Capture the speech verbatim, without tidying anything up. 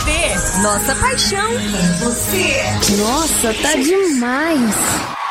T V. Nossa paixão é você. Nossa, tá demais.